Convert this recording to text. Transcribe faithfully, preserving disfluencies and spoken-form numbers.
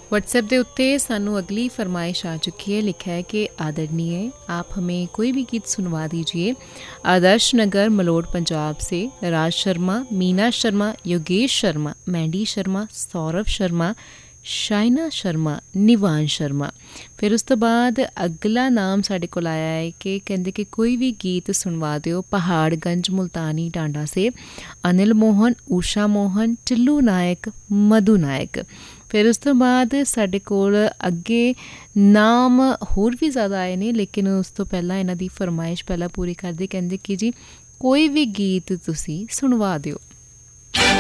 WhatsApp के उत्ते सानू अगली फरमाइश आ चुकी है। लिखा है कि आदरणीय, आप हमें कोई भी गीत सुनवा दीजिए। आदर्श नगर मलोड पंजाब से राज शर्मा, मीना शर्मा, योगेश शर्मा, मैंडी शर्मा, सौरभ शर्मा, शाइना शर्मा, निवान शर्मा। फिर उस तो बाद अगला नाम साढ़े को आया है कि कहते कि कोई भी गीत सुनवा दो पहाड़गंज मुल्तानी टांडा से अनिल मोहन, उषा मोहन, टिल्लू नायक, मधु नायक। फिर उस तो बाद साढ़े कोल अगे नाम होर भी ज़्यादा आए ने, लेकिन उस तो पहला इन्हां दी फरमाइश पहला पूरी करदे कहंदे कि जी कोई भी गीत तुसी सुनवा दिओ।